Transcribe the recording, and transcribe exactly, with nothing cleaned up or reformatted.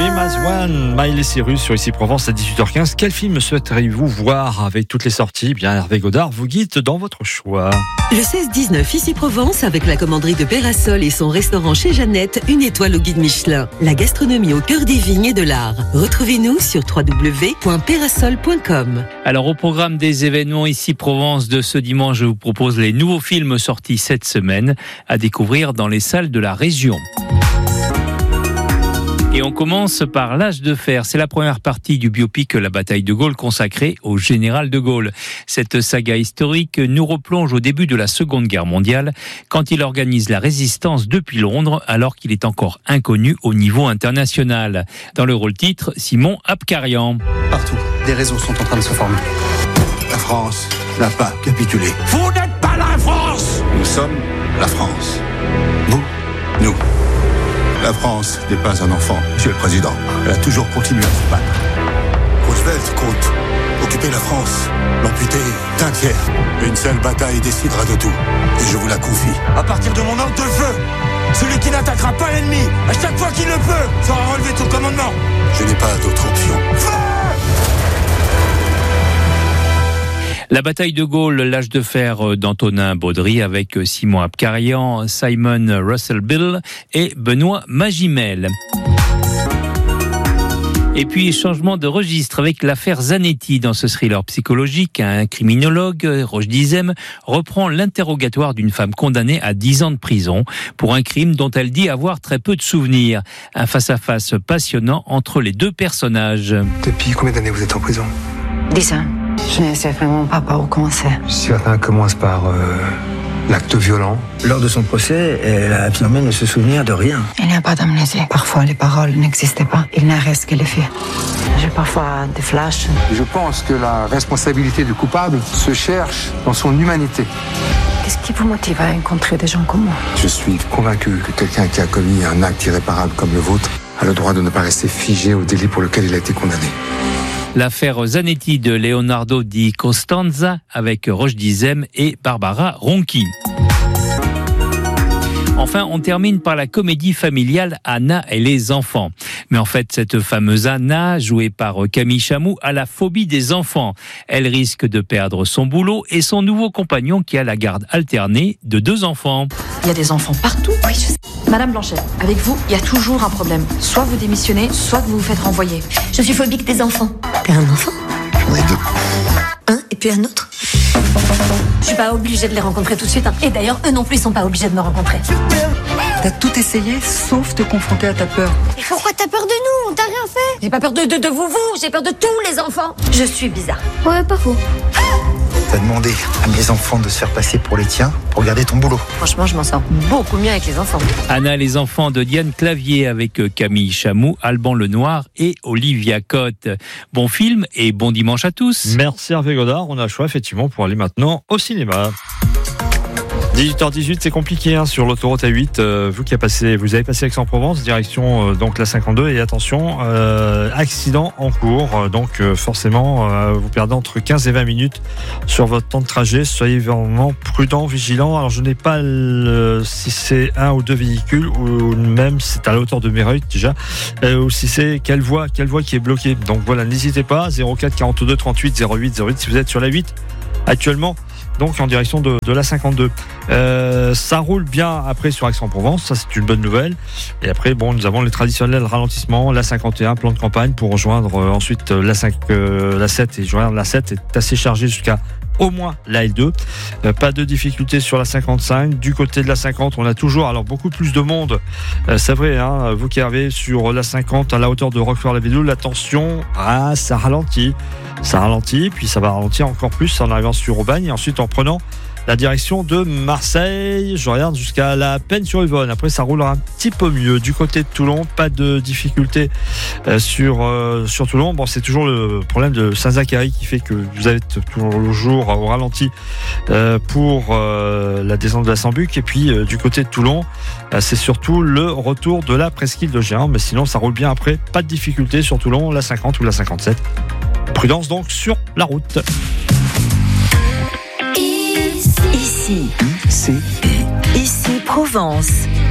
Same as One, Miley Cyrus sur Ici Provence à dix-huit heures quinze. Quel film souhaiteriez-vous voir avec toutes les sorties? Bien, Hervé Godard vous guide dans votre choix. Le seize dix-neuf Ici Provence avec la commanderie de Pérasol et son restaurant chez Jeannette, une étoile au guide Michelin. La gastronomie au cœur des vignes et de l'art. Retrouvez-nous sur w w w point pérasol point com. Alors au programme des événements Ici Provence de ce dimanche, je vous propose les nouveaux films sortis cette semaine à découvrir dans les salles de la région. Et on commence par L'Âge de fer. C'est la première partie du biopic La bataille de Gaulle consacrée au général de Gaulle. Cette saga historique nous replonge au début de la Seconde Guerre mondiale, quand il organise la résistance depuis Londres, alors qu'il est encore inconnu au niveau international. Dans le rôle titre, Simon Abkarian. Partout, des réseaux sont en train de se former. La France n'a pas capitulé. Vous n'êtes pas la France! Nous sommes la France. Vous, nous. La France n'est pas un enfant, Monsieur le Président. Elle a toujours continué à se battre. Roosevelt compte occuper la France, l'amputer d'un tiers. Une seule bataille décidera de tout. Et je vous la confie. À partir de mon ordre de feu, celui qui n'attaquera pas l'ennemi, à chaque fois qu'il le peut, sera relevé tout commandement. Je n'ai pas d'autre option. Feu! La bataille de Gaulle, L'Âge de fer d'Antonin Baudry avec Simon Abkarian, Simon Russell Bill et Benoît Magimel. Et puis, changement de registre avec l'affaire Zanetti. Dans ce thriller psychologique, un criminologue, Roche Dizem, reprend l'interrogatoire d'une femme condamnée à dix ans de prison pour un crime dont elle dit avoir très peu de souvenirs. Un face-à-face passionnant entre les deux personnages. Depuis combien d'années vous êtes en prison? Dix ans. Je ne sais vraiment pas par où commencer. Certains commencent par euh, l'acte violent. Lors de son procès, elle a affirmé ne se souvenir de rien. Il n'y a pas d'amnésie. Parfois, les paroles n'existaient pas. Il ne reste que les faits. J'ai parfois des flashs. Je pense que la responsabilité du coupable se cherche dans son humanité. Qu'est-ce qui vous motive à rencontrer des gens comme moi? Je suis convaincu que quelqu'un qui a commis un acte irréparable comme le vôtre a le droit de ne pas rester figé au délit pour lequel il a été condamné. L'affaire Zanetti de Leonardo Di Costanza avec Roche Dizem et Barbara Ronchi. Enfin, on termine par la comédie familiale Anna et les enfants. Mais en fait, cette fameuse Anna, jouée par Camille Chamou, a la phobie des enfants. Elle risque de perdre son boulot et son nouveau compagnon qui a la garde alternée de deux enfants. Il y a des enfants partout. Oui, je sais. Madame Blanchet, avec vous, il y a toujours un problème. Soit vous démissionnez, soit vous vous faites renvoyer. Je suis phobique des enfants. T'es un enfant? J'en ai deux. Un et puis un autre. Je suis pas obligée de les rencontrer tout de suite. Hein. Et d'ailleurs, eux non plus sont pas obligés de me rencontrer. T'as tout essayé, sauf te confronter à ta peur. Et pourquoi t'as peur de nous? On t'a rien fait. J'ai pas peur de, de, de vous, vous. J'ai peur de tous les enfants. Je suis bizarre. Ouais, pas faux. T'as demandé à mes enfants de se faire passer pour les tiens pour garder ton boulot. Franchement, je m'en sors beaucoup mieux avec les enfants. Anna, les enfants de Diane Clavier avec Camille Chamou, Alban Lenoir et Olivia Cotte. Bon film et bon dimanche à tous. Merci Hervé Godard. On a le choix effectivement pour aller maintenant au cinéma. dix-huit heures dix-huit, c'est compliqué hein, sur l'autoroute A huit. Euh, vous qui a passé, vous avez passé Aix-en-Provence, direction euh, donc la cinquante-deux et attention, euh, accident en cours. Euh, donc euh, forcément, euh, vous perdez entre quinze et vingt minutes sur votre temps de trajet. Soyez vraiment prudents, vigilants. Alors je n'ai pas le, si c'est un ou deux véhicules ou même c'est à la hauteur de Méreuil déjà, euh, ou si c'est quelle voie, quelle voie qui est bloquée. Donc voilà, n'hésitez pas. zéro quatre quarante-deux trente-huit zéro huit zéro huit si vous êtes sur la huit actuellement. Donc en direction de, de la cinquante-deux. Euh, ça roule bien après sur Aix-en-Provence, ça c'est une bonne nouvelle. Et après, bon, nous avons les traditionnels ralentissements, la cinquante et un, plan de campagne pour rejoindre euh, ensuite la, cinq, euh, la sept et joindre la sept est assez chargé jusqu'à au moins la L deux. Euh, pas de difficulté sur la cinquante-cinq. Du côté de la cinquante, on a toujours alors beaucoup plus de monde. Euh, c'est vrai, hein, vous qui arrivez sur la cinquante à la hauteur de Roquefort-la-Ville, l'attention, ah, ça ralentit. Ça ralentit, puis ça va ralentir encore plus en arrivant sur Aubagne et ensuite en prenant la direction de Marseille. Je regarde jusqu'à la Peine-sur-Yvonne. Après, ça roulera un petit peu mieux. Du côté de Toulon, pas de difficulté euh, sur, euh, sur Toulon. Bon, c'est toujours le problème de Saint-Zacharie qui fait que vous êtes toujours au ralenti euh, pour euh, la descente de la Sambuc. Et puis, euh, du côté de Toulon, euh, c'est surtout le retour de la presqu'île de Géant. Mais sinon, ça roule bien après. Pas de difficulté sur Toulon, la cinquante ou la cinquante-sept. Prudence donc sur la route. Ici, ici, ici, ici Provence.